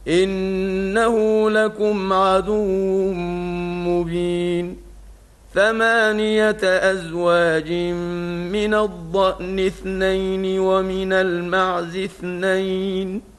إنه لكم عدو مبين 8 أزواج من الضأن 2 ومن المعز 2